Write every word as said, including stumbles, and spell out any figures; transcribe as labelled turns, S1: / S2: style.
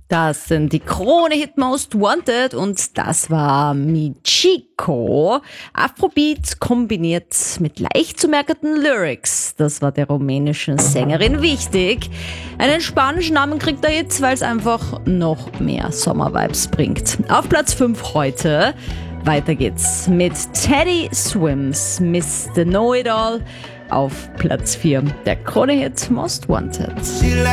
S1: Das sind die Krone-Hit Most Wanted und das war Michiko. Afrobeat kombiniert mit leicht zu merkenden Lyrics. Das war der rumänischen Sängerin wichtig. Einen spanischen Namen kriegt er jetzt, weil es einfach noch mehr Sommervibes bringt. Auf Platz fünf heute. Weiter geht's mit Teddy Swims, Mister Know-It-All. Auf Platz vier der Krone-Hit Most Wanted.